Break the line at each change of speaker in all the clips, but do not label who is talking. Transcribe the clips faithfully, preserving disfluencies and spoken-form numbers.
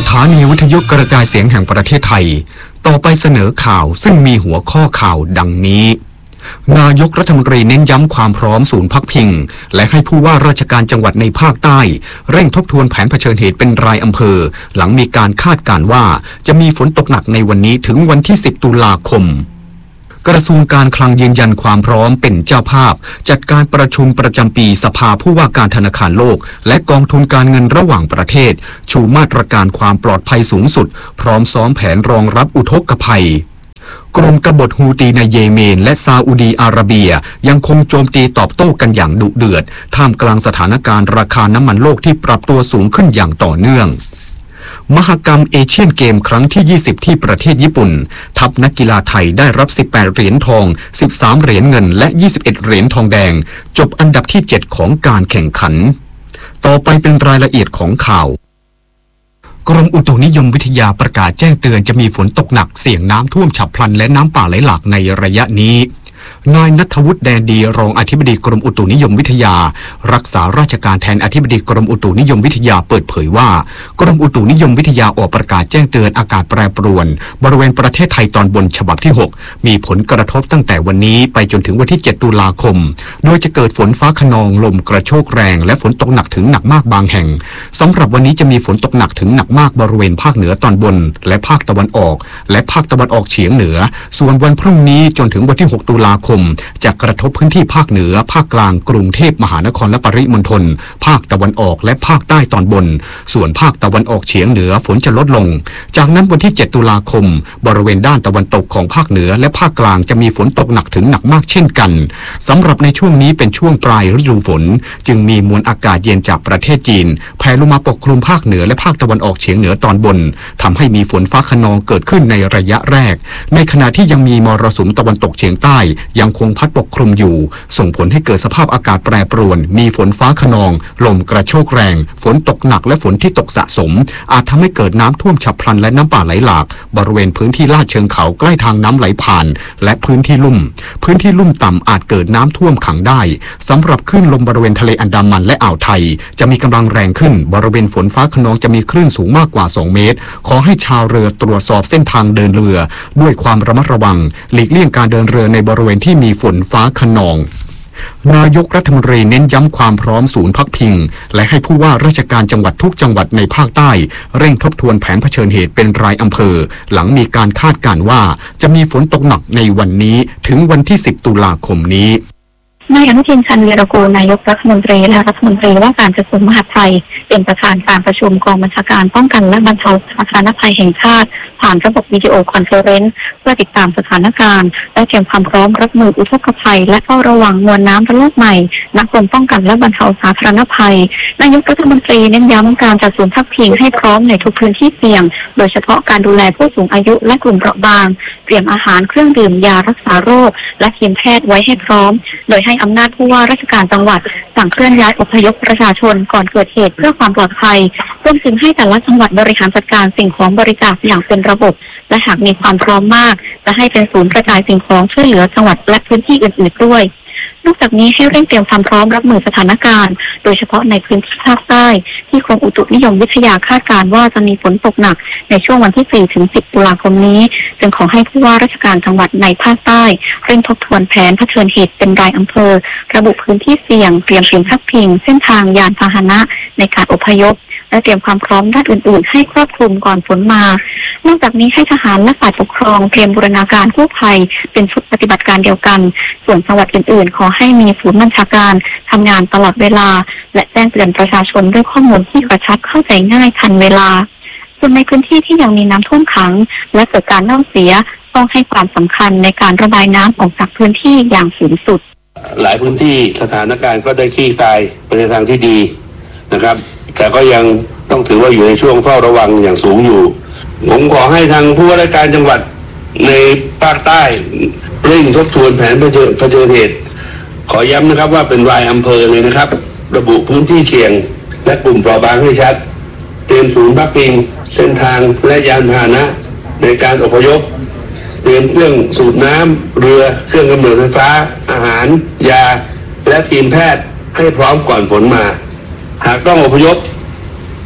ถานีวิทยุกระจายเสียงแห่งประเทศไทยต่อไปเสนอข่าวซึ่งมีหัวข้อข่าวดังนี้นายกรัฐมนตรีเน้นย้ำความพร้อมศูนย์พักพิงและให้ผู้ว่าราชการจังหวัดในภาคใต้เร่งทบทวนแผนเผชิญเหตุเป็นรายอำเภอหลังมีการคาดการณ์ว่าจะมีฝนตกหนักในวันนี้ถึงวันที่สิบตุลาคมกระทรวงการคลังยืนยันความพร้อมเป็นเจ้าภาพจัดการประชุมประจำปีสภาผู้ว่าการธนาคารโลกและกองทุนการเงินระหว่างประเทศชูมาตรการความปลอดภัยสูงสุดพร้อมซ้อมแผนรองรับอุทกภัยกรมกบฏฮูตีในเยเมนและซาอุดีอาระเบียยังคงโจมตีตอบโต้กันอย่างดุเดือดท่ามกลางสถานการณ์ราคาน้ำมันโลกที่ปรับตัวสูงขึ้นอย่างต่อเนื่องมหกรรมเอเชียนเกมครั้งที่ยี่สิบที่ประเทศญี่ปุ่นทัพนักกีฬาไทยได้รับสิบแปดเหรียญทองสิบสามเหรียญเงินและยี่สิบเอ็ดเหรียญทองแดงจบอันดับที่เจ็ดของการแข่งขันต่อไปเป็นรายละเอียดของข่าวกรมอุตุนิยมวิทยาประกาศแจ้งเตือนจะมีฝนตกหนักเสี่ยงน้ำท่วมฉับพลันและน้ำป่าไหลหลากในระยะนี้นายณัฐวุฒิแดนดีรองอธิบดีกรมอุตุนิยมวิทยารักษาราชการแทนอธิบดีกรมอุตุนิยมวิทยาเปิดเผยว่ากรมอุตุนิยมวิทยาออกประกาศแจ้งเตือนอากาศแปรปรวนบริเวณประเทศไทยตอนบนฉบับที่หกมีผลกระทบตั้งแต่วันนี้ไปจนถึงวันที่เจ็ดตุลาคมโดยจะเกิดฝนฟ้าคะนองลมกระโชกแรงและฝนตกหนักถึงหนักมากบางแห่งสำหรับวันนี้จะมีฝนตกหนักถึงหนักมากบริเวณภาคเหนือตอนบนและภาคตะวันออกและภาคตะวันออกเฉียงเหนือส่วนวันพรุ่งนี้จนถึงวันที่หกตุลาคมจะกระทบพื้นที่ภาคเหนือภาคกลางกรุงเทพมหานครและปริมณฑลภาคตะวันออกและภาคใต้ตอนบนส่วนภาคตะวันออกเฉียงเหนือฝนจะลดลงจากนั้นวันที่เจ็ดตุลาคมบริเวณด้านตะวันตกของภาคเหนือและภาคกลางจะมีฝนตกหนักถึงหนักมากเช่นกันสำหรับในช่วงนี้เป็นช่วงปลายฤดูฝนจึงมีมวลอากาศเย็นจากประเทศจีนแผ่ลงมาปกคลุมภาคเหนือและภาคตะวันออกเฉียงเหนือตอนบนทำให้มีฝนฟ้าคะนองเกิดขึ้นในระยะแรกในขณะที่ยังมีมรสุมตะวันตกเฉียงใต้ยังคงพัดปกคลุมอยู่ส่งผลให้เกิดสภาพอากาศแปรปรวนมีฝนฟ้าคะนองลมกระโชกแรงฝนตกหนักและฝนที่ตกสะสมอาจทำให้เกิดน้ำท่วมฉับพลันและน้ำป่าไหลหลากบริเวณพื้นที่ลาดเชิงเขาใกล้ทางน้ำไหลผ่านและพื้นที่ลุ่มพื้นที่ลุ่มต่ำอาจเกิดน้ำท่วมขังได้สำหรับคลื่นลมบริเวณทะเลอันดามันและอ่าวไทยจะมีกำลังแรงขึ้นบริเวณฝนฟ้าคะนองจะมีคลื่นสูงมากกว่าสองเมตรขอให้ชาวเรือตรวจสอบเส้นทางเดินเรือด้วยความระมัดระวังหลีกเลี่ยงการเดินเรือในบริเวณที่มีฝนฟ้าคะนองนายกรัฐมนตรีเน้นย้ำความพร้อมศูนย์พักพิงและให้ผู้ว่าราชการจังหวัดทุกจังหวัดในภาคใต้เร่งทบทวนแผนเผชิญเหตุเป็นรายอำเภอหลังมีการคาดการณ์ว่าจะมีฝนตกหนักในวันนี้ถึงวันที่สิบตุลาคมนี้
นายอนุทินชาญวีรกูลนายกรัฐมนตรีและรัฐมนตรีว่าการกระทรวงมหาดไทยเป็นประธานการประชุมกองบัญชาการป้องกันและบรรเทาสาธารณภัยแห่งชาติผ่านระบบวิดีโอคอนเฟอเรนซ์เพื่อติดตามสถานการณ์และเตรียมความพร้อมรับมืออุทกภัยและเฝ้าระวังมวลน้ำระลอกใหม่ณกรมป้องกันและบรรเทาสาธารณภัยนายกรัฐมนตรีเน้นย้ำการจัดศูนย์พักพิงให้พร้อมในทุกพื้นที่เสี่ยงโดยเฉพาะการดูแลผู้สูงอายุและกลุ่มเปราะบางเตรียมอาหารเครื่องดื่มยารักษาโรคและทีมแพทย์ไว้ให้พร้อมโดยให้อำนาจผู้ว่าราชการจังหวัดสั่งเคลื่อนย้ายอพยพประชาชนก่อนเกิดเหตุเพื่อความปลอดภัยรวมถึงให้แต่ละจังหวัดบริหารจัดการสิ่งของบริจาคอย่างเป็นระบบและหากมีความพร้อมมากจะให้เป็นศูนย์กระจายสิ่งของช่วยเหลือจังหวัดและพื้นที่อื่นๆด้วยนอกจากนี้ให้เร่งเตรียมความพร้อมรับมือสถานการณ์โดยเฉพาะในพื้นที่ภาคใต้ที่กรมอุตุนิยมวิทยาคาดการณ์ว่าจะมีฝนตกหนักในช่วงวันที่ สี่ถึงสิบ ตุลาคมนี้จึงขอให้ผู้ว่าราชการจังหวัดในภาคใต้เร่งทบทวนแผนเผชิญเหตุเป็นรายอำเภอระบุพื้นที่เสี่ยงเตรียมศูนย์พักพิงเส้นทางยานพาหนะในการอพยพและเตรียมความพร้อมด้านอื่นๆให้ครอบคลุมก่อนฝนมานอกจากนี้ให้ทหารและฝ่ายปกครองเตรียมบูรณาการกู้ภัยเป็นชุดปฏิบัติการเดียวกันส่วนจังหวัดอื่นๆขอให้มีศูนย์บัญชาการทำงานตลอดเวลาและแจ้งเตือนประชาชนด้วยข้อมูลที่กระชับเข้าใจง่ายทันเวลาส่วนในพื้นที่ที่ยังมีน้ำท่วมขังและเกิดการเน่าเสียต้องให้ความสำคัญในการระบายน้ำออกจากพื้นที่อย่างสูงสุด
หลายพื้นที่สถานการณ์ก็ได้คลี่คลายไปในทางที่ดีนะครับแต่ก็ยังต้องถือว่าอยู่ในช่วงเฝ้าระวังอย่างสูงอยู่ผมขอให้ทางผู้ว่าราชการจังหวัดในภาคใต้เร่งทบทวนแผนเผชิญเผชิญเหตุขอย้ำนะครับว่าเป็นรายอำเภอเลยนะครับระบุพื้นที่เสี่ยงและกลุ่มเปราะบางให้ชัดเตรียมศูนย์พักพิงเส้นทางและยานพาหนะในการอพยพเตรียมเครื่องสูบน้ำเรือเครื่องกำเนิดไฟฟ้าอาหารยาและทีมแพทย์ให้พร้อมก่อนฝนมาหากต้องอพยพ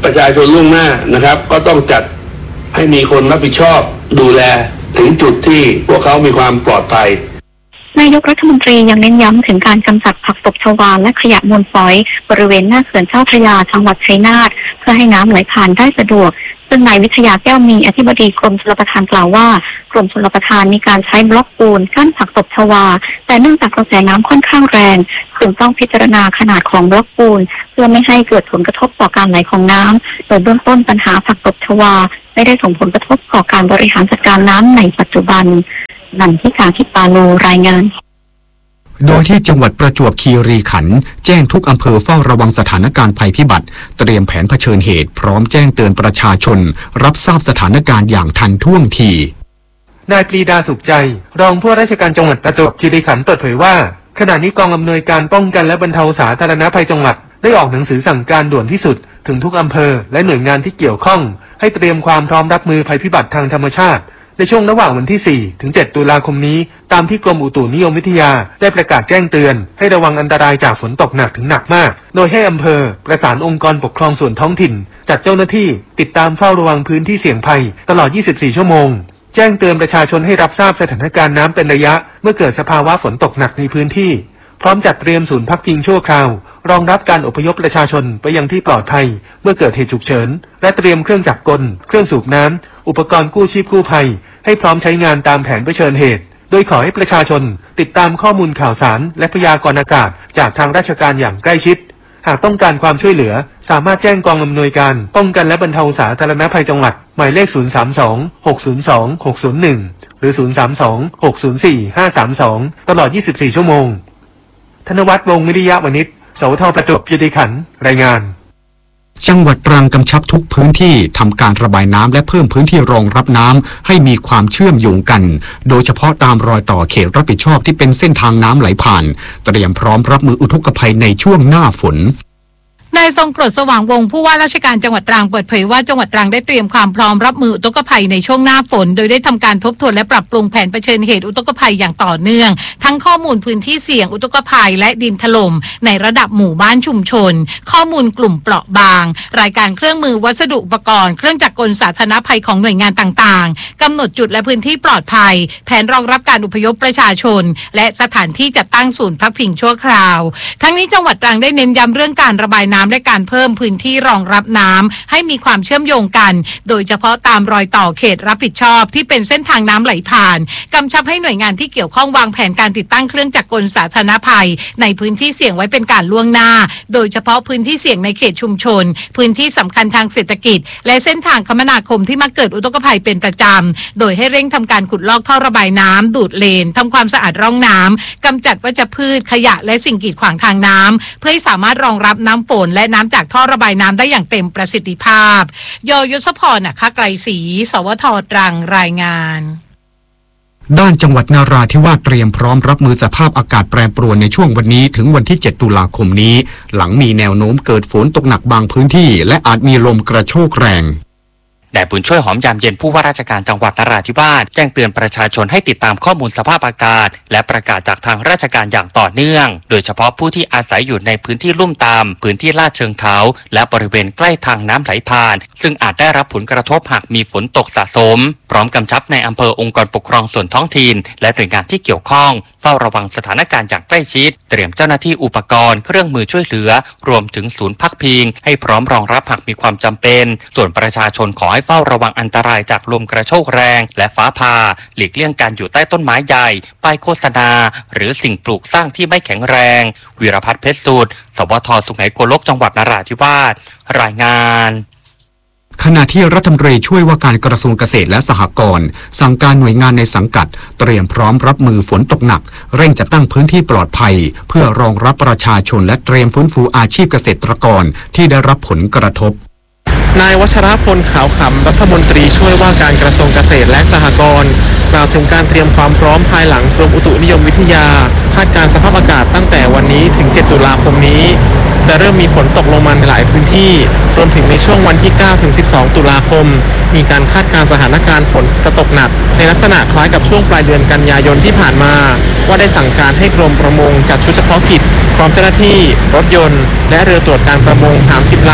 ประชาชนล่วงหน้านะครับก็ต้องจัดให้มีคนรับผิดชอบดูแลถึงจุดที่พวกเขามีความปลอดภัย
นายกรัฐมนตรียังเน้นย้ำถึงการกำจัดผักตบชวาและขยะมูลฝอยบริเวณหน้าเขื่อนเจ้าพระยาจังหวัดชัยนาทเพื่อให้น้ำไหลผ่านได้สะดวกซึ่งนายวิทยาแก้วมีอธิบดีกรมชลประทานกล่าวว่ากรมชลประทานมีการใช้บล็อกปูนกั้นผักตบชวาแต่เนื่องจากกระแสน้ำค่อนข้างแรงจึงต้องพิจารณาขนาดของบล็อกปูนเพื่อไม่ให้เกิดผลกระทบต่อการไหลของน้ำโดยเบื้องต้นปัญหาผักตบชวาไม่ได้ส่งผลกระทบต่อการบริหารจัดการน้ำในปัจจุบันนันทิกาทิปาโลรายงาน
โดยที่จังหวัดประจวบคีรีขันธ์แจ้งทุกอำเภอเฝ้าระวังสถานการณ์ภัยพิบัติเตรียมแผนเผชิญเหตุพร้อมแจ้งเตือนประชาชนรับทราบสถานการณ์อย่างทันท่วงที
นายปรีดาสุขใจรองผู้ว่าราชการจังหวัดประจวบคีรีขันธ์เปิดเผยว่าขณะนี้กองอำนวยการป้องกันและบรรเทาสาธารณภัยจังหวัดได้ออกหนังสือสั่งการด่วนที่สุดถึงทุกอำเภอและหน่วยงานที่เกี่ยวข้องให้เตรียมความพร้อมรับมือภัยพิบัติทางธรรมชาติในช่วงระหว่างวันที่ สี่ ถึง เจ็ด ตุลาคมนี้ตามที่กรมอุตุนิยมวิทยาได้ประกาศแจ้งเตือนให้ระวังอันตรายจากฝนตกหนักถึงหนักมากโดยให้อำเภอประสานองค์กรปกครองส่วนท้องถิ่นจัดเจ้าหน้าที่ติดตามเฝ้าระวังพื้นที่เสี่ยงภัยตลอด ยี่สิบสี่ ชั่วโมงแจ้งเตือนประชาชนให้รับทราบสถานการณ์น้ำเป็นระยะเมื่อเกิดสภาวะฝนตกหนักในพื้นที่พร้อมจัดเตรียมศูนย์พักพิงชั่วคราวรองรับการอพยพประชาชนไปยังที่ปลอดภัยเมื่อเกิดเหตุฉุกเฉินและเตรียมเครื่องจักรกลเครื่องสูบน้ำอุปกรณ์กู้ชีพกู้ภัยให้พร้อมใช้งานตามแผนเผชิญเหตุโดยขอให้ประชาชนติดตามข้อมูลข่าวสารและพยากรณ์อากาศจากทางราชการอย่างใกล้ชิดหากต้องการความช่วยเหลือสามารถแจ้งกองอำนวยการป้องกันและบรรเทาสาธารณภัยจังหวัดหมายเลขศูนย์ สาม สอง หก ศูนย์ สอง หก ศูนย์ หนึ่งหรือศูนย์ สาม สอง หก ศูนย์ สี่ ห้า สาม สองตลอดยี่สิบสี่ชั่วโมงธนวัฒน์วงศ์วิริยะวณิชสวทประจวบคีรีขันธ์รายงาน
จังหวัดตรังกำชับทุกพื้นที่ทำการระบายน้ำและเพิ่มพื้นที่รองรับน้ำให้มีความเชื่อมโยงกันโดยเฉพาะตามรอยต่อเขตรับผิดชอบที่เป็นเส้นทางน้ำไหลผ่านเตรียมพร้อมรับมืออุทกภัยในช่วงหน้าฝน
นายทรงกรดสว่างวงศ์ผู้ว่าราชการจังหวัดตรังเปิดเผยว่าจังหวัดตรังได้เตรียมความพร้อมรับมืออุทกภัยในช่วงหน้าฝนโดยได้ทำการทบทวนและปรับปรุงแผนเผชิญเหตุอุทกภัยอย่างต่อเนื่องทั้งข้อมูลพื้นที่เสี่ยงอุทกภัยและดินถล่มในระดับหมู่บ้านชุมชนข้อมูลกลุ่มเปราะบางรายการเครื่องมือวัสดุอุปกรณ์เครื่องจักรกลสาธารณภัยของหน่วยงานต่างๆกำหนดจุดและพื้นที่ปลอดภัยแผนรองรับการอพยพประชาชนและสถานที่จัดตั้งศูนย์พักพิงชั่วคราวทั้งนี้จังหวัดตรังได้เน้นย้ำเรื่องการระบายน้ำและการเพิ่มพื้นที่รองรับน้ำให้มีความเชื่อมโยงกันโดยเฉพาะตามรอยต่อเขตรับผิดชอบที่เป็นเส้นทางน้ำไหลผ่านกำชับให้หน่วยงานที่เกี่ยวข้องวางแผนการติดตั้งเครื่องจักรกลสาธารณภัยในพื้นที่เสี่ยงไว้เป็นการล่วงหน้าโดยเฉพาะพื้นที่เสี่ยงในเขตชุมชนพื้นที่สำคัญทางเศรษฐกิจและเส้นทางคมนาคมที่มักเกิดอุทกภัยเป็นประจำโดยให้เร่งทำการขุดลอกท่อระบายน้ำดูดเลนทำความสะอาดร่องน้ำกำจัดวัชพืชขยะและสิ่งกีดขวางทางน้ำเพื่อให้สามารถรองรับน้ำฝนและน้ำจากท่อระบายน้ำได้อย่างเต็มประสิทธิภาพยยศพรณค่ะไกรศรีสวทตรังรายงาน
ด้านจังหวัดนาราธิวาสเตรียมพร้อมรับมือสภาพอากาศแปรปรวนในช่วงวันนี้ถึงวันที่เจ็ดตุลาคมนี้หลังมีแนวโน้มเกิดฝนตกหนักบางพื้นที่และอาจมีลมกระโชกแรง
นายบุญช่วยหอมยามเย็นผู้ว่าราชการจังหวัดนราธิวาสแจ้งเตือนประชาชนให้ติดตามข้อมูลสภาพอากาศและประกาศจากทางราชการอย่างต่อเนื่องโดยเฉพาะผู้ที่อาศัยอยู่ในพื้นที่ลุ่มตามพื้นที่ลาดเชิงเขาและบริเวณใกล้ทางน้ำไหลผ่านซึ่งอาจได้รับผลกระทบหากมีฝนตกสะสมพร้อมกำชับในอำเภอองค์กรปกครองส่วนท้องถิ่นและหน่วยงานที่เกี่ยวข้องเฝ้าระวังสถานการณ์อย่างใกล้ชิดเตรียมเจ้าหน้าที่อุปกรณ์เครื่องมือช่วยเหลือรวมถึงศูนย์พักพิงให้พร้อมรองรับหากมีความจำเป็นส่วนประชาชนขอให้เฝ้าระวังอันตรายจากลมกระโชกแรงและฟ้าผ่าหลีกเลี่ยงการอยู่ใต้ต้นไม้ใหญ่ป้ายโฆษณาหรือสิ่งปลูกสร้างที่ไม่แข็งแรงวีรพัฒน์เพชรสูตรสวทสุไหงโกลกจังหวัดนราธิวาสรายงาน
ขณะที่รัฐมนตรีช่วยว่าการกระทรวงเกษตรและสหกรณ์สั่งการหน่วยงานในสังกัดเตรียมพร้อมรับมือฝนตกหนักเร่งจัดตั้งพื้นที่ปลอดภัยเพื่อรองรับประชาชนและเตรียมฟื้นฟูอาชีพเกษตรกรที่ได้รับผลกระทบ
นายวัชรพลขาวขำรัฐมนตรีช่วยว่าการกระทรวงเกษตรและสหกรณ์กล่าวถึงการเตรียมความพร้อมภายหลังกรมอุตุนิยมวิทยาคาดการณ์สภาพอากาศตั้งแต่วันนี้ถึงเจ็ดตุลาคมนี้จะเริ่มมีฝนตกลงมาในหลายพื้นที่รวมถึงในช่วงวันที่เก้าถึงสิบสองตุลาคมมีการคาดการณ์สถานการณ์ฝนจะตกหนักในลักษณะคล้ายกับช่วงปลายเดือนกันยายนที่ผ่านมาว่าได้สั่งการให้กรมประมงจัดชุดเฉพาะกิจพร้อมเจ้าหน้าที่รถยนต์และเรือตรวจการประมงสามสิบลำ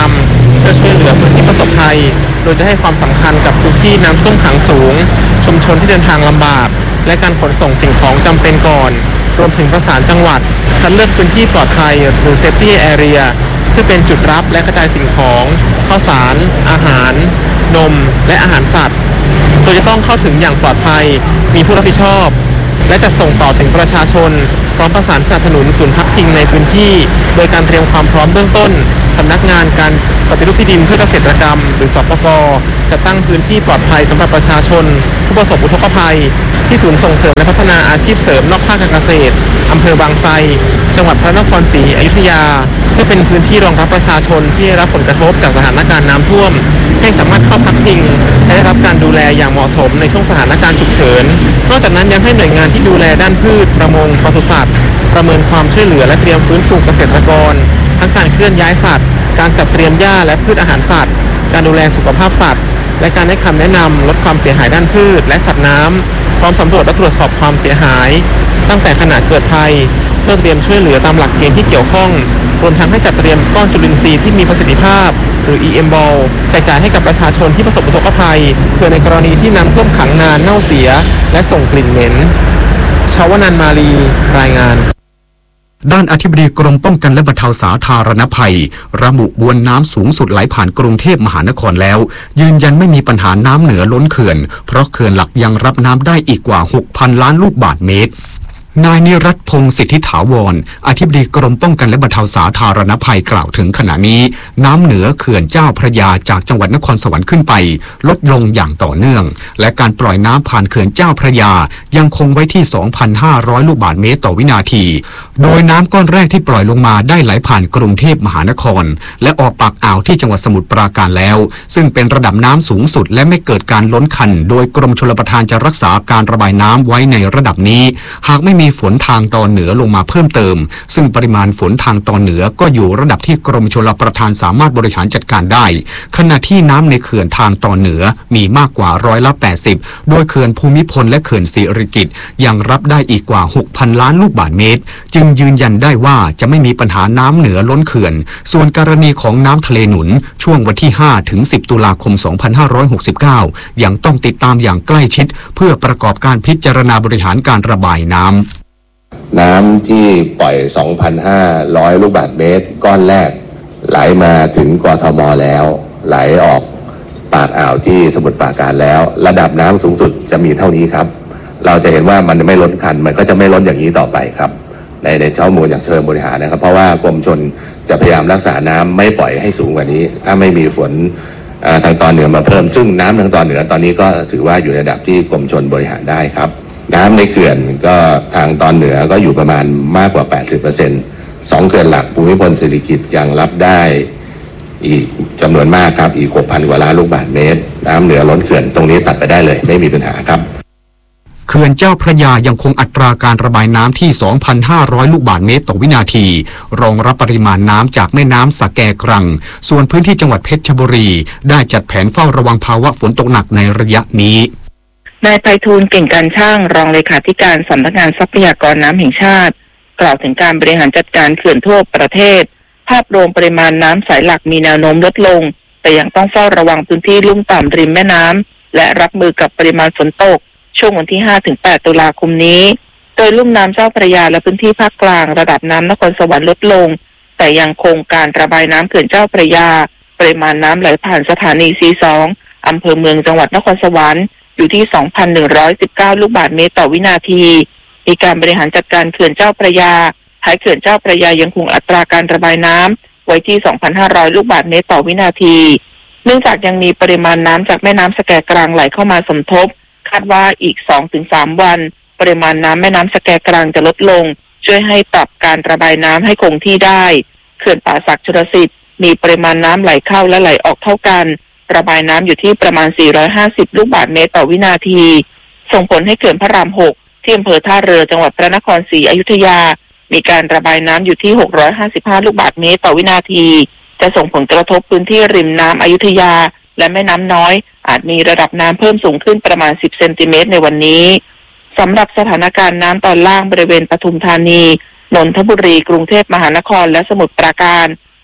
เพื่อช่วยเหลือพื้นที่ประสบภัยโดยจะให้ความสำคัญกับพื้นที่น้ำท่วมขังสูงชุมชนที่เดินทางลำบากและการขนส่งสิ่งของจำเป็นก่อนรวมถึงประสานจังหวัดคัดเลือกพื้นที่ปลอดภัยหรือ Safety Area เพื่อเป็นจุดรับและกระจายสิ่งของข้าวสารอาหารนมและอาหารสัตว์โดยจะต้องเข้าถึงอย่างปลอดภัยมีผู้รับผิดชอบและจะส่งต่อถึงประชาชนพร้อมประสานสนับสนุนศูนย์พักพิงในพื้นที่โดยการเตรียมความพร้อมเบื้องต้นสำนักงานการปฏิรูปที่ดินเพื่อเกษตรกรรมหรือสปก.จะตั้งพื้นที่ปลอดภัยสำหรับประชาชนผู้ประสบอุทกภัยที่ศูนย์ส่งเสริมและพัฒนาอาชีพเสริมนอกภาคการเกษตรอำเภอบางไทรจังหวัดพระนครศรีอยุธยาเพื่อเป็นพื้นที่รองรับประชาชนที่ได้รับผลกระทบจากสถานการณ์น้ำท่วมให้สามารถเข้าพักพิงและได้รับการดูแลอย่างเหมาะสมในช่วงสถานการณ์ฉุกเฉินนอกจากนั้นยังให้หน่วยงานที่ดูแลด้านพืชประมงปศุสัตว์ประเมินความช่วยเหลือและเตรียมฟื้นฟูเกษตรกรทั้งการเคลื่อนย้ายสัตว์การจัดเตรียมหญ้าและพืชอาหารสัตว์การดูแลสุขภาพสัตว์และการให้คำแนะนำลดความเสียหายด้านพืชและสัตว์น้ำพร้อมสำรวจและตรวจสอบความเสียหายตั้งแต่ขณะเกิดภัยเพื่อเตรียมช่วยเหลือตามหลักเกณฑ์ที่เกี่ยวข้องรวมทั้งให้จัดเตรียมก้อนจุลินทรีย์ที่มีประสิทธิภาพหรือ อี เอ็ม Ball แจกจ่ายให้กับประชาชนที่ประสบอุทกภัยเพื่อในกรณีที่น้ำท่วมขังนานเน่าเสียและส่งกลิ่นเหม็นชาวนันมาลีรายงาน
ด้านอธิบดีกรมป้องกันและบรรเทาสาธารณภัยระบุมวลน้ำสูงสุดไหลผ่านกรุงเทพมหานครแล้วยืนยันไม่มีปัญหาน้ำเหนือล้นเขื่อนเพราะเขื่อนหลักยังรับน้ำได้อีกกว่า หกพัน ล้านลูกบาศก์เมตรนายนิรัตน์พงศ์สิทธิถาวรอธิบดีกรมป้องกันและบรรเทาสาธารณภัยกล่าวถึงขณะนี้น้ำเหนือเขื่อนเจ้าพระยาจากจังหวัดนครสวรรค์ขึ้นไปลดลงอย่างต่อเนื่องและการปล่อยน้ำผ่านเขื่อนเจ้าพระยายังคงไว้ที่ สองพันห้าร้อย ลูกบาศก์เมตรต่อวินาทีโดยน้ำก้อนแรกที่ปล่อยลงมาได้ไหลผ่านกรุงเทพมหานครและออกปากอ่าวที่จังหวัดสมุทรปราการแล้วซึ่งเป็นระดับน้ำสูงสุดและไม่เกิดการล้นคันโดยกรมชลประทานจะรักษาการระบายน้ำไว้ในระดับนี้หากไม่มีฝนทางตอนเหนือลงมาเพิ่มเติมซึ่งปริมาณฝนทางตอนเหนือก็อยู่ระดับที่กรมชลประทานสามารถบริหารจัดการได้ขณะที่น้ำในเขื่อนทางตอนเหนือมีมากกว่าร้อยละแปดสิบโดยเขื่อนภูมิพลและเขื่อนสิริกิติ์ยังรับได้อีกกว่า หกพัน ล้านลูกบาศก์เมตรจึงยืนยันได้ว่าจะไม่มีปัญหาน้ำเหนือล้นเขื่อนส่วนกรณีของน้ำทะเลหนุนช่วงวันที่ห้าถึงสิบตุลาคมสองพันห้าร้อยหกสิบเก้ายังต้องติดตามอย่างใกล้ชิดเพื่อประกอบการพิจารณาบริหารการระบายน้ำ
น้ำที่ปล่อย สองพันห้าร้อย ลูกบาศก์เมตรก้อนแรกไหลมาถึงกทม.แล้วไหลออกปากอ่าวที่สมุทรปราการแล้วระดับน้ำสูงสุดจะมีเท่านี้ครับเราจะเห็นว่ามันไม่ล้นคันมันก็จะไม่ล้นอย่างนี้ต่อไปครับในในข้อมูลอย่างเชิงบริหารนะครับเพราะว่ากรมชลจะพยายามรักษาน้ำไม่ปล่อยให้สูงกว่านี้ถ้าไม่มีฝนทางตอนเหนือมาเพิ่มซึ่งน้ำทางตอนเหนือตอนนี้ก็ถือว่าอยู่ในระดับที่กรมชลบริหารได้ครับน้ำในเขื่อนก็ทางตอนเหนือก็อยู่ประมาณมากกว่า แปดสิบเปอร์เซ็นต์ สองเขื่อนหลักภูมิพลสิริกิติ์ยังรับได้อีกจำนวนมากครับอีก หกพัน กว่าล้านลูกบาศก์เมตรน้ำเหนือล้นเขื่อนตรงนี้ตัดไปได้เลยไม่มีปัญหาครับ
เขื่อนเจ้าพระยายังคงอัตราการระบายน้ำที่ สองพันห้าร้อย ลูกบาศก์เมตรต่อวินาทีรองรับปริมาณน้ำจากแม่น้ำสะแกกรังส่วนพื้นที่จังหวัดเพชรบุรีได้จัดแผนเฝ้าระวังภาวะฝนตกหนักในระยะนี้
นายไพฑูรย์เก่งการช่างรองเลขาธิการสำนักงานทรัพยากรน้ำแห่งชาติกล่าวถึงการบริหารจัดการเขื่อนทั่วประเทศภาพรวมปริมาณน้ำสายหลักมีแนวโน้มลดลงแต่ยังต้องเฝ้าระวังพื้นที่ลุ่มต่ำริมแม่น้ำและรับมือกับปริมาณฝนตกช่วงวันที่ ห้าถึงแปด ตุลาคมนี้โดยลุ่มน้ำเจ้าพระยาและพื้นที่ภาคกลางระดับน้ำนครสวรรค์ลดลงแต่ยังคงการระบายน้ำเขื่อนเจ้าพระยาปริมาณน้ำไหลผ่านสถานี ซี สอง อำเภอเมืองจังหวัดนครสวรรค์อยู่ที่ สองพันหนึ่งร้อยสิบเก้า ลูกบาศก์เมตรต่อวินาทีมีการบริหารจัดการเขื่อนเจ้าพระยาท้ายเขื่อนเจ้าพระยายังคงอัตราการระบายน้ำไว้ที่ สองพันห้าร้อย ลูกบาศก์เมตรต่อวินาทีเนื่องจากยังมีปริมาณน้ำจากแม่น้ำสะแกกรังไหลเข้ามาสมทบคาดว่าอีก สองถึงสาม วันปริมาณน้ำแม่น้ำสะแกกรังจะลดลงช่วยให้ปรับการระบายน้ำให้คงที่ได้เขื่อนป่าสักชลสิทธิ์มีปริมาณน้ำไหลเข้าและไหลออกเท่ากันระบายน้ำอยู่ที่ประมาณ สี่ร้อยห้าสิบ ลูกบาศก์เมตรต่อวินาทีส่งผลให้เขื่อนพระราม หกที่อำเภอท่าเรือจังหวัดพระนครศรีอยุธยามีการระบายน้ำอยู่ที่ หกร้อยห้าสิบห้า ลูกบาศก์เมตรต่อวินาทีจะส่งผลกระทบพื้นที่ริมน้ำอยุธยาและแม่น้ำน้อยอาจมีระดับน้ำเพิ่มสูงขึ้นประมาณสิบเซนติเมตรในวันนี้สำหรับสถานการณ์น้ำตอนล่างบริเวณปทุมธานีนนทบุรีกรุงเทพมหานครและสมุทรปราการ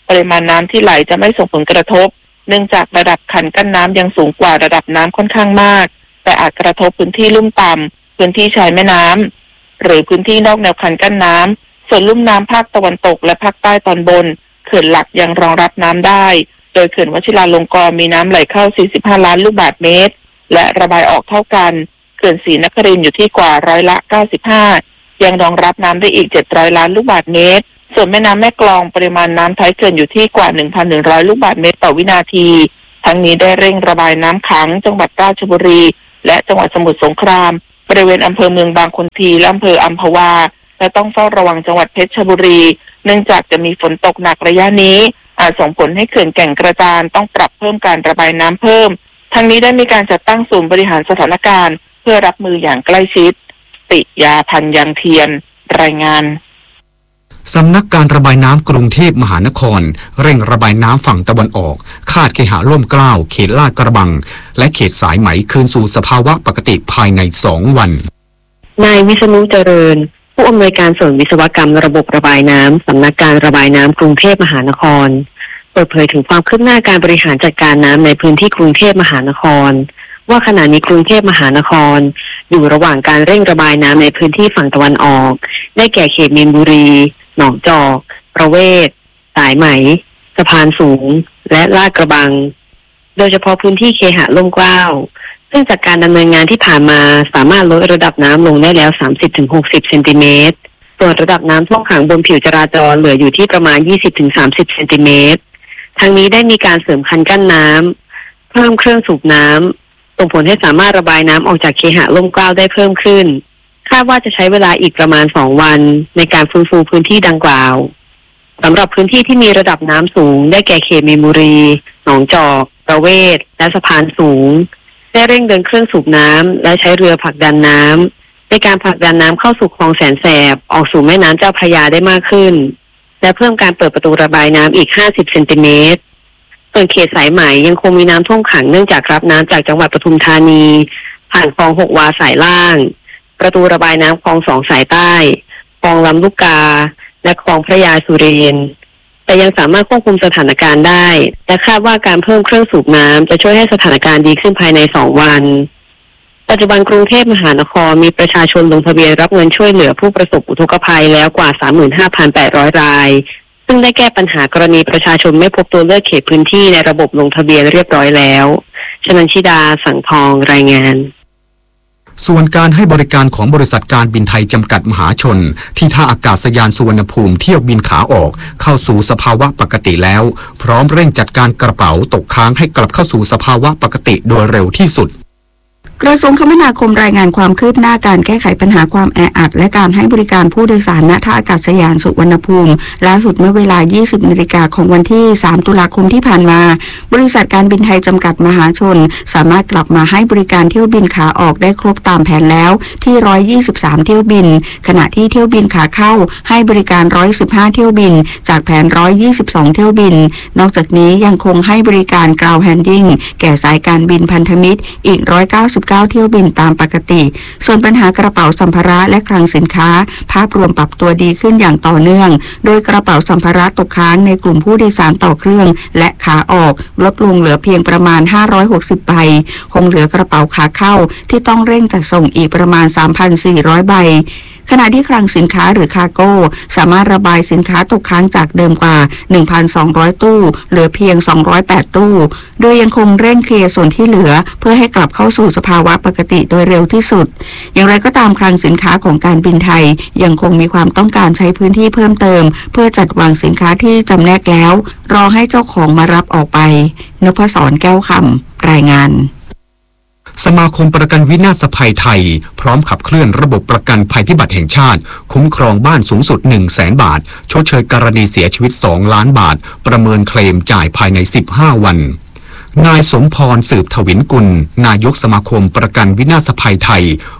ปริมาณน้ำที่ไหลจะไม่ส่งผลกระทบเนื่องจากระดับคันกั้นน้ำยังสูงกว่าระดับน้ำค่อนข้างมากแต่อาจกระทบพื้นที่ลุ่มต่ำพื้นที่ชายแม่น้ำหรือพื้นที่นอกแนวคันกั้นน้ำส่วนลุ่มน้ำภาคตะวันตกและภาคใต้ตอนบนเขื่อนหลักยังรองรับน้ำได้โดยเขื่อนวชิราลงกรณ์มีน้ำไหลเข้าสี่สิบห้าล้านลูกบาศก์เมตรและระบายออกเท่ากันเขื่อนศรีนครินทร์อยู่ที่กว่าร้อยละเก้าสิบห้ายังรองรับน้ำได้อีกเจ็ดร้อยล้านลูกบาศก์เมตรส่วนแม่น้ำแม่กลองปริมาณน้ำท้ายเขื่อนอยู่ที่กว่า หนึ่งพันหนึ่งร้อย ลูกบาศก์เมตรต่อวินาทีทั้งนี้ได้เร่งระบายน้ำขังจังหวัดราชบุรีและจังหวัดสมุทรสงครามบริเวณอำเภอเมืองบางคนทีและอำเภออัมพวาและต้องเฝ้าระวังจังหวัดเพชรบุรีเนื่องจากจะมีฝนตกหนักระยะนี้อาจส่งผลให้เขื่อนแก่งกระจานต้องปรับเพิ่มการระบายน้ำเพิ่มทั้งนี้ได้มีการจัดตั้งศูนย์บริหารสถานการณ์เพื่อรับมืออย่างใกล้ชิดติยาพันยังเทียนรายงาน
สำนักการระบายน้ำกรุงเทพมหานครเร่งระบายน้ำฝั่งตะวันออกคาดเคหะร่มเกล้าเขตลาดกระบังและเขตสายไหมคืนสู่สภาวะปกติภายในสองวัน
นายวิษณุเจริญผู้อำนวยการส่วนวิศวกรรมระบบระบายน้ำสำนักการระบายน้ำกรุงเทพมหานครเปิดเผยถึงความคืบหน้าการบริหารจัดการน้ำในพื้นที่กรุงเทพมหานครว่าขณะนี้กรุงเทพมหานครอยู่ระหว่างการเร่งระบายน้ำในพื้นที่ฝั่งตะวันออกได้แก่เขตมีนบุรีหนองจอกประเวศสายไหมสะพานสูงและลาดกระบังโดยเฉพาะพื้นที่เคหะร่มเกล้าซึ่งจากการดำเนินงานที่ผ่านมาสามารถลดระดับน้ำลงได้แล้ว สามสิบถึงหกสิบ เซนติเมตรส่วนระดับน้ำท่วมขังบนผิวจราจรเหลืออยู่ที่ประมาณ ยี่สิบถึงสามสิบ เซนติเมตรทั้งนี้ได้มีการเสริมคันกั้นน้ำเพิ่มเครื่องสูบน้ำส่งผลให้สามารถระบายน้ำออกจากเคหะร่มเกล้าได้เพิ่มขึ้นคาดว่าจะใช้เวลาอีกประมาณสองวันในการฟื้นฟูพื้นที่ดังกล่าวสำหรับพื้นที่ที่มีระดับน้ำสูงได้แก่เขตมีนบุรีหนองจอกประเวศและสะพานสูงได้เร่งเดินเครื่องสูบน้ำและใช้เรือผลักดันน้ำในการผลักดันน้ำเข้าสู่คลองแสนแสบออกสู่แม่น้ำเจ้าพระยาได้มากขึ้นและเพิ่มการเปิดประตูระบายน้ำอีกห้าสิบเซนติเมตรส่วนเขตสายไหมยังคงมีน้ำท่วมขังเนื่องจากรับน้ำจากจังหวัดปทุมธานีผ่านคลองหกวาสายล่างประตูระบายน้ำคลองสองสายใต้คลองลำลูกกาและคลองพระยาสุเรนแต่ยังสามารถควบคุมสถานการณ์ได้และคาดว่าการเพิ่มเครื่องสูบน้ำจะช่วยให้สถานการณ์ดีขึ้นภายในสองวันปัจจุบันกรุงเทพมหานครมีประชาชนลงทะเบียนรับเงินช่วยเหลือผู้ประสบอุทกภัยแล้วกว่า สามหมื่นห้าพันแปดร้อย รายซึ่งได้แก้ปัญหากรณีประชาชนไม่พบตัวเลือกเขตพื้นที่ในระบบลงทะเบียนเรียบร้อยแล้วชนันชิดาสังทองรายงาน
ส่วนการให้บริการของบริษัทการบินไทยจำกัดมหาชนที่ท่าอากาศยานสุวรรณภูมิเที่ยวบินขาออกเข้าสู่สภาวะปกติแล้วพร้อมเร่งจัดการกระเป๋าตกค้างให้กลับเข้าสู่สภาวะปกติโดยเร็วที่สุด
กระทรวงคมนาคมรายงานความคืบหน้าการแก้ไขปัญหาความแออัดและการให้บริการผู้โดยสารณท่าอากาศยานสุวรรณภูมิล่าสุดเมื่อเวลา ยี่สิบนาฬิกาของวันที่ สามตุลาคมที่ผ่านมาบริษัทการบินไทยจำกัดมหาชนสามารถกลับมาให้บริการเที่ยวบินขาออกได้ครบตามแผนแล้วที่หนึ่งร้อยยี่สิบสามเที่ยวบินขณะที่เที่ยวบินขาเข้าให้บริการหนึ่งร้อยสิบห้าเที่ยวบินจากแผนหนึ่งร้อยยี่สิบสองเที่ยวบินนอกจากนี้ยังคงให้บริการ ground handling แก่สายการบินพันธมิตรอีกหนึ่งร้อยเก้าสิบเก้าเที่ยวบินตามปกติส่วนปัญหากระเป๋าสัมภาระและคลังสินค้าภาพรวมปรับตัวดีขึ้นอย่างต่อเนื่องโดยกระเป๋าสัมภาระตกค้างในกลุ่มผู้โดยสารต่อเครื่องและขาออกลดลงเหลือเพียงประมาณห้าร้อยหกสิบใบคงเหลือกระเป๋าขาเข้าที่ต้องเร่งจัดส่งอีกประมาณ สามพันสี่ร้อย ใบขณะที่คลังสินค้าหรือคาร์โก้สามารถระบายสินค้าตกค้างจากเดิมกว่า หนึ่งพันสองร้อย ตู้เหลือเพียงสองร้อยแปดตู้โดยยังคงเร่งเคลียร์ส่วนที่เหลือเพื่อให้กลับเข้าสู่สภาวะปกติโดยเร็วที่สุดอย่างไรก็ตามคลังสินค้าของการบินไทยยังคงมีความต้องการใช้พื้นที่เพิ่มเติมเพื่อจัดวางสินค้าที่จำแนกแล้วรอให้เจ้าของมารับออกไปนพศรแก้วคำรายงาน
สมาคมประกันวินาศภัยไทยพร้อมขับเคลื่อนระบบประกันภัยพิบัติแห่งชาติคุ้มครองบ้านสูงสุด หนึ่งแสน บาทชดเชยกรณีเสียชีวิตสองล้านบาทประเมินเคลมจ่ายภายในสิบห้าวันนายสมพรสืบถวินกุลนายกสมาคมประกันวินาศภัยไทย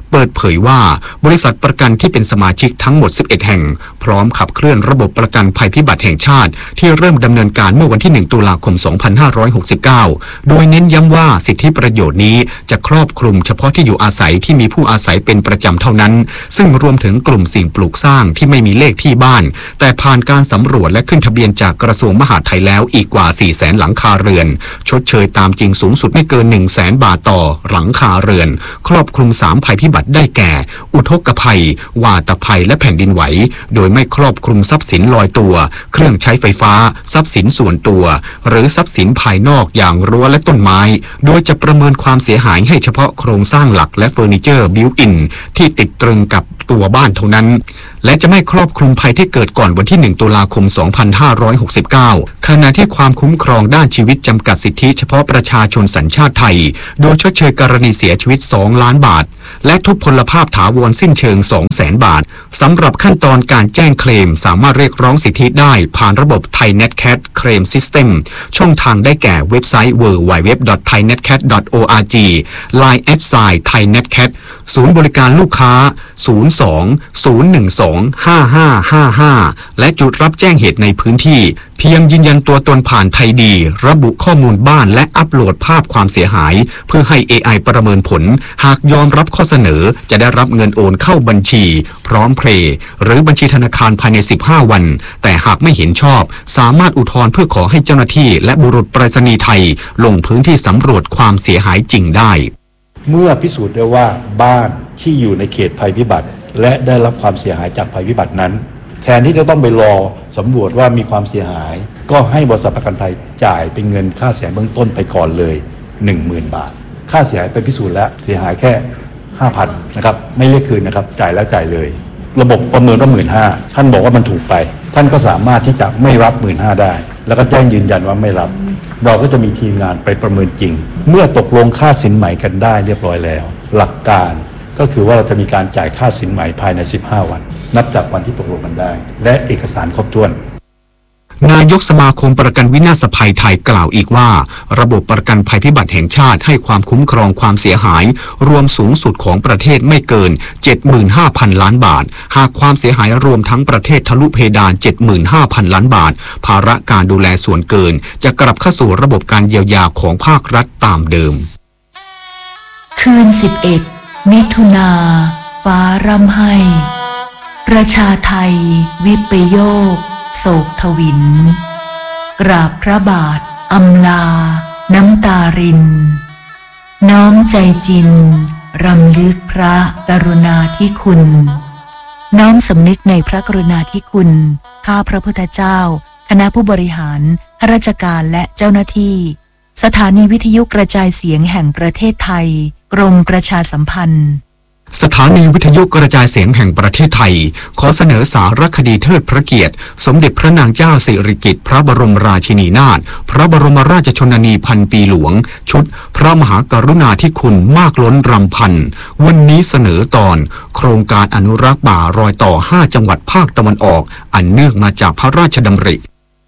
เปิดเผยว่าบริษัทประกันที่เป็นสมาชิกทั้งหมดสิบเอ็ดแห่งพร้อมขับเคลื่อนระบบประกันภัยพิบัติแห่งชาติที่เริ่มดำเนินการเมื่อวันที่หนึ่งตุลาคมสองพันห้าร้อยหกสิบเก้าโดยเน้นย้ำว่าสิทธิประโยชน์นี้จะครอบคลุมเฉพาะที่อยู่อาศัยที่มีผู้อาศัยเป็นประจำเท่านั้นซึ่งรวมถึงกลุ่มสิ่งปลูกสร้างที่ไม่มีเลขที่บ้านแต่ผ่านการสำรวจและขึ้นทะเบียนจากกระทรวงมหาดไทยแล้วอีกกว่า สี่แสน หลังคาเรือนชดเชยตามจริงสูงสุดไม่เกิน หนึ่งแสน บาทต่อหลังคาเรือนครอบคลุมสามภัยพิบัติได้แก่อุทกภัยวาตภัยและแผ่นดินไหวโดยไม่ครอบคลุมทรัพย์สินลอยตัวเครื่องใช้ไฟฟ้าทรัพย์สินส่วนตัวหรือทรัพย์สินภายนอกอย่างรั้วและต้นไม้โดยจะประเมินความเสียหายให้เฉพาะโครงสร้างหลักและเฟอร์นิเจอร์บิวอินที่ติดตรึงกับตัวบ้านเท่านั้นและจะไม่ครอบคลุมภัยที่เกิดก่อนวันที่หนึ่งตุลาคมสองพันห้าร้อยหกสิบเก้าขณะที่ความคุ้มครองด้านชีวิตจำกัดสิทธิเฉพาะประชาชนสัญชาติไทยโดยชดเชยกรณีเสียชีวิตสองล้านบาทและทุพพลภาพถาวรสิ้นเชิง สองแสน บาทสำหรับขั้นตอนการแจ้งเคลมสามารถเรียกร้องสิทธิได้ผ่านระบบ ThaiNetCat Claim System ช่องทางได้แก่เว็บไซต์ ดับเบิลยู ดับเบิลยู ดับเบิลยู ดอท ไทยเน็ตแคท ดอท โอ อาร์ จี ไลน์ แอท ไซน์ ThaiNetCat ศูนย์บริการลูกค้าศูนย์ สอง ศูนย์ หนึ่ง สอง ห้า ห้า ห้า ห้าและจุดรับแจ้งเหตุในพื้นที่เพียงยืนยันตัวตนผ่านไทยดีระบุข้อมูลบ้านและอัปโหลดภาพความเสียหายเพื่อให้ เอ ไอ ประเมินผลหากยอมรับข้อเสนอจะได้รับเงินโอนเข้าบัญชีพร้อมเพลย์หรือบัญชีธนาคารภายในสิบห้าวันแต่หากไม่เห็นชอบสามารถอุทธรณ์เพื่อขอให้เจ้าหน้าที่และบุรุษไปรษณีย์ไทยลงพื้นที่สำรวจความเสียหายจริงได้
เมื่อพิสูจน์ได้ว่าบ้านที่อยู่ในเขตภัยพิบัติและได้รับความเสียหายจากภัยพิบัตินั้นแทนที่จะต้องไปรอสำรวจว่ามีความเสียหายก็ให้บริษัทประกันภัยจ่ายเป็นเงินค่าเสียหายเบื้องต้นไปก่อนเลย หนึ่งหมื่น บาทค่าเสียหายไปพิสูจน์แล้วเสียหายแค่ ห้าพัน นะครับไม่เรียกคืนนะครับจ่ายแล้วจ่ายเลยระบบประเมินว่า หนึ่งหมื่นห้าพัน ท่านบอกว่ามันถูกไปท่านก็สามารถที่จะไม่รับ หนึ่งหมื่นห้าพัน ได้แล้วก็แจ้งยืนยันว่าไม่รับเราก็จะมีทีมงานไปประเมินจริงเมื่อตกลงค่าสินไหมกันได้เรียบร้อยแล้วหลักการก็คือว่าเราจะมีการจ่ายค่าสินไหมภายในสิบห้าวันนับจากวันที่ตกลงกันได้และเอกสารครบถ้วน
นายกสมาคมประกันวินาศภัยไทยกล่าวอีกว่าระบบประกันภัยพิบัติแห่งชาติให้ความคุ้มครองความเสียหายรวมสูงสุดของประเทศไม่เกิน เจ็ดหมื่นห้าพัน ล้านบาทหากความเสียหายรวมทั้งประเทศทะลุเพดาน เจ็ดหมื่นห้าพัน ล้านบาทภาระการดูแลส่วนเกินจะกลับเข้าสู่ระบบการเยียวยาของภาครัฐตามเดิม
คืนสิบเอ็ดมิถุนาฟ้าร่ำไห้ประชาไทยวิปโยคโศกทวินกราบพระบาทอำลาน้ำตารินน้อมใจจินรำลึกพระกรุณาธิคุณน้อมสำนึกในพระกรุณาธิคุณข้าพระพุทธเจ้าคณะผู้บริหารข้าราชการและเจ้าหน้าที่สถานีวิทยุกระจายเสียงแห่งประเทศไทยกรมประชาสัมพันธ์
สถานีวิทยุกระจายเสียงแห่งประเทศไทยขอเสนอสารคดีเทิดพระเกียรติสมเด็จพระนางเจ้าสิริกิติ์พระบรมราชินีนาถพระบรมราชชนนีพันปีหลวงชุดพระมหากรุณาธิคุณมากล้นรำพันวันนี้เสนอตอนโครงการอนุรักษ์ป่ารอยต่อห้าจังหวัดภาคตะวันออกอันเนื่องมาจากพระราชดำริ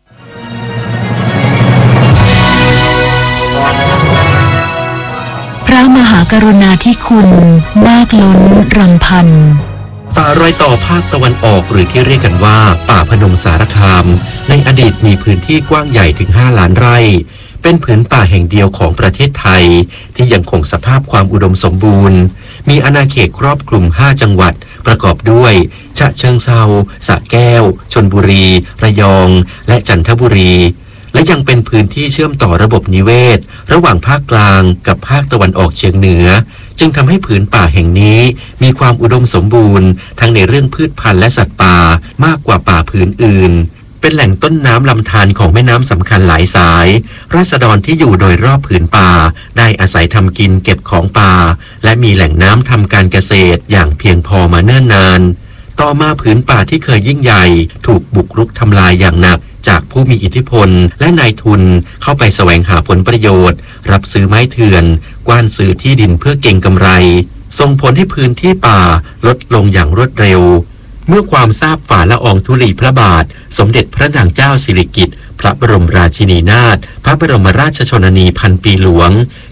พระมหากรุณาธิคุณมากล้นรำพัน
ป่ารอยต่อภาคตะวันออกหรือที่เรียกกันว่าป่าพนมสารคามในอดีตมีพื้นที่กว้างใหญ่ถึงห้าล้านไร่เป็นผืนป่าแห่งเดียวของประเทศไทยที่ยังคงสภาพความอุดมสมบูรณ์มีอาณาเขตครอบคลุมห้าจังหวัดประกอบด้วยฉะเชิงเทราสระแก้วชลบุรีระยองและจันทบุรีและยังเป็นพื้นที่เชื่อมต่อระบบนิเวศระหว่างภาคกลางกับภาคตะวันออกเฉียงเหนือจึงทำให้ผืนป่าแห่งนี้มีความอุดมสมบูรณ์ทั้งในเรื่องพืชพันธุ์และสัตว์ป่ามากกว่าป่าผืนอื่นเป็นแหล่งต้นน้ำลำธารของแม่น้ำสำคัญหลายสายราษฎรที่อยู่โดยรอบผืนป่าได้อาศัยทำกินเก็บของป่าและมีแหล่งน้ำทำการเกษตรอย่างเพียงพอมาเนิ่นนานต่อมาผืนป่าที่เคยยิ่งใหญ่ถูกบุกรุกทำลายอย่างหนักจากผู้มีอิทธิพลและนายทุนเข้าไปแสวงหาผลประโยชน์รับซื้อไม้เถื่อนกว้านซื้อที่ดินเพื่อเก็งกำไรส่งผลให้พื้นที่ป่าลดลงอย่างรวดเร็วเมื่อความทราบฝ่าละอองธุลีพระบาทสมเด็จพระนางเจ้าสิริกิติ์พระบรมราชินีนาถพระบรมราชชนนีพันปีหลวง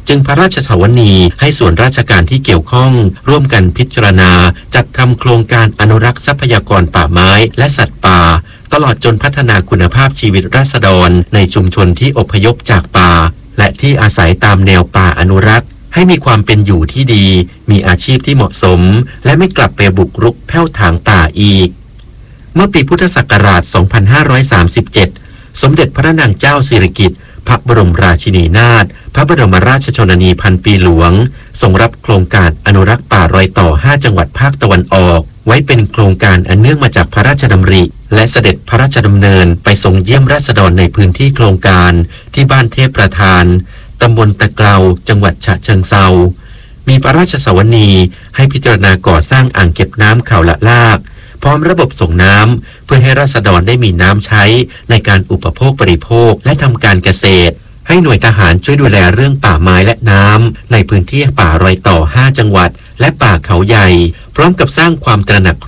จึงพระราชสวนีให้ส่วนราชการที่เกี่ยวข้องร่วมกันพิจารณาจัดทำโครงการอนุรักษ์ทรัพยากรป่าไม้และสัตว์ป่าตลอดจนพัฒนาคุณภาพชีวิตราษฎรในชุมชนที่อพยพจากป่าและที่อาศัยตามแนวป่าอนุรักษ์ให้มีความเป็นอยู่ที่ดีมีอาชีพที่เหมาะสมและไม่กลับไปบุกรุกแผ่วถางป่าอีกเมื่อปีพุทธศักราช สองพันห้าร้อยสามสิบเจ็ด สมเด็จพระนางเจ้าสิริกิติ์พระบรมราชินีนาถพระบรมราชชนนีพันปีหลวงทรงรับโครงการอนุรักษ์ป่ารอยต่อห้าจังหวัดภาคตะวันออกไว้เป็นโครงการอันเนื่องมาจากพระราชดำริและเสด็จพระราชดำเนินไปทรงเยี่ยมราษฎรในพื้นที่โครงการที่บ้านเทพประธานตำบลตะเกลาจังหวัดฉะเชิงเทรามีพระราชสวนีให้พิจารณาก่อสร้างอ่างเก็บน้ำเขาละลากพร้อมระบบส่งน้ำเพื่อให้ราษฎรได้มีน้ำใช้ในการอุปโภคบริโภคและทำการเกษตรให้หน่วยทหารช่วยดูแลเรื่องป่าไม้และน้ำในพื้นที่ป่ารอยต่อห้าจังหวัดและป่าเขาใหญ่พร้อมกับสร้างความตระหนัก